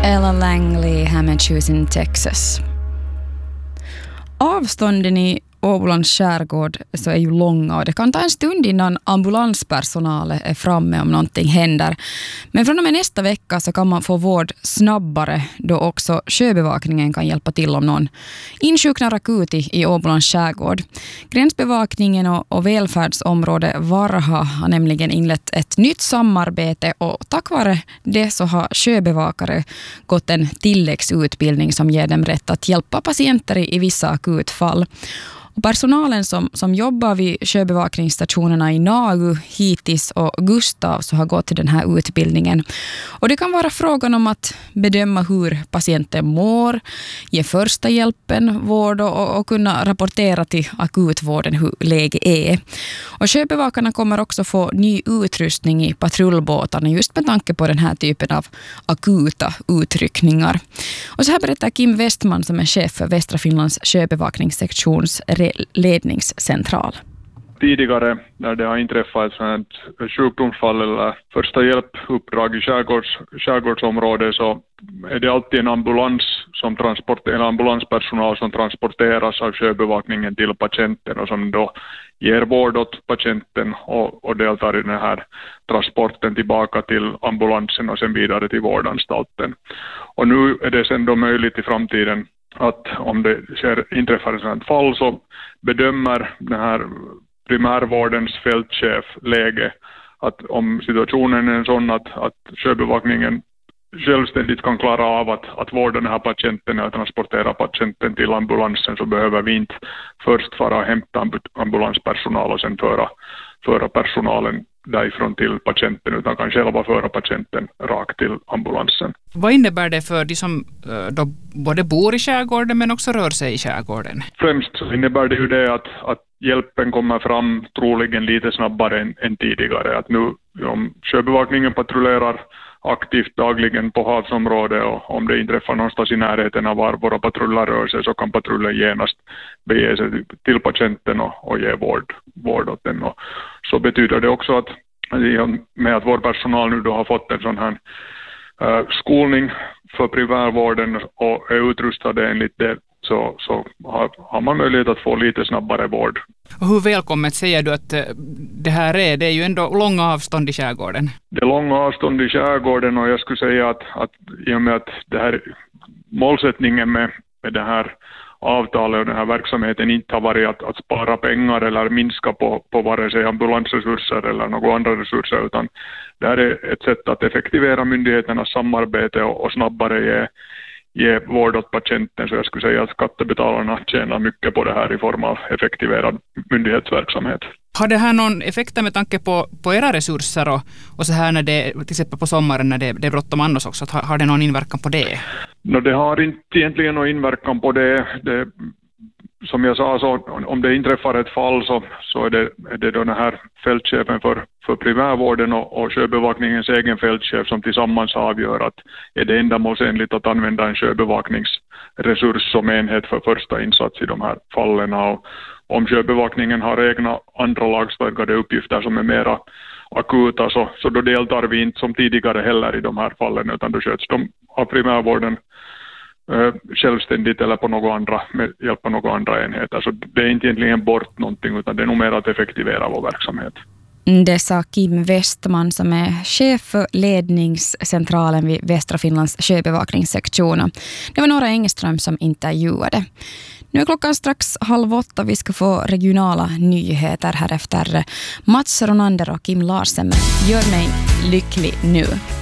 Ella Langley här med Choosing Texas. Avstånden i Åbolands skärgård så är ju långa och det kan ta en stund innan ambulanspersonal är framme om någonting händer. Men från och med nästa vecka så kan man få vård snabbare då också sjöbevakningen kan hjälpa till om någon insjuknar akut i Åbolands skärgård. Gränsbevakningen och välfärdsområde Varha har nämligen inlett ett nytt samarbete och tack vare det så har sjöbevakare gått en tilläggsutbildning som ger dem rätt att hjälpa patienter i vissa akutfall. Personalen som jobbar vid sjöbevakningsstationerna i Nagu, Hitis och Gustav så har gått till den här utbildningen. Och det kan vara frågan om att bedöma hur patienten mår, ge första hjälpen, vård och kunna rapportera till akutvården hur läget är. Och sjöbevakarna kommer också få ny utrustning i patrullbåtarna just med tanke på den här typen av akuta utryckningar. Och så här berättar Kim Westman som är chef för Västra Finlands sjöbevakningssektions ledningscentral. Tidigare när det har inträffat ett sjukdomsfall eller första hjälpuppdrag i skärgårdsområdet så är det alltid en ambulanspersonal som transporteras av sjöbevakningen till patienten och som då ger vård åt patienten och deltar i den här transporten tillbaka till ambulansen och sen vidare till vårdanstalten. Och nu är det sen då möjligt i framtiden att om det inträffar ett sådant fall så bedömer den här primärvårdens fältchef läge att om situationen är sån att sjöbevakningen självständigt kan klara av att vårda den här patienten och transportera patienten till ambulansen så behöver vi inte först fara och hämta ambulanspersonal och sen föra personalen därifrån till patienten utan kan själva föra patienten rakt till ambulansen. Vad innebär det för de som då både bor i skärgården men också rör sig i skärgården? Främst så innebär det ju det att hjälpen kommer fram troligen lite snabbare än tidigare. Att nu om sjöbevakningen patrullerar aktivt dagligen på havsområdet och om det inträffar någonstans i närheten av var våra patruller rör sig så kan patrullen genast bege sig till patienten och ge vård åt den. Och så betyder det också att med att vår personal nu då har fått en sån här skolning för primärvården och är utrustade enligt det så har man möjlighet att få lite snabbare vård. Och hur välkommet säger du att det här är? Det är ju ändå långa avstånd i skärgården. Det är långa avstånd i skärgården och jag skulle säga att i och med att det här målsättningen med det här avtalet och den här verksamheten inte har varit att spara pengar eller minska på vare sig ambulansresurser eller några andra resurser utan det här är ett sätt att effektivera myndigheternas samarbete och snabbare ge vård åt patienten så jag skulle säga att skattebetalarna tjänar mycket på det här i form av effektiverad myndighetsverksamhet. Har det här någon effekt med tanke på era resurser och så här när det till exempel på sommaren när det är bråttom annars också, har det någon inverkan på det? Det har inte egentligen någon inverkan på det. Som jag sa så om det inträffar ett fall så är det då den här fältchefen för primärvården och sjöbevakningens egen fältchef som tillsammans avgör att är det ändamålsenligt att använda en sjöbevakningsresurs som enhet för första insats i de här fallen. Och om sjöbevakningen har egna andra lagstadgade uppgifter som är mera akuta så då deltar vi inte som tidigare heller i de här fallen utan då sköts de av primärvården självständigt eller på några andra, med hjälp av några andra enheter. Så det är inte egentligen bort någonting utan det är nog mer att effektivera vår verksamhet. Det sa Kim Westman som är chef för ledningscentralen vid Västra Finlands sjöbevakningssektion. Det var Nora Engström som intervjuade. Nu är klockan strax 7:30. Vi ska få regionala nyheter här efter Mats Ronander och Kim Larsen. Gör mig lycklig nu.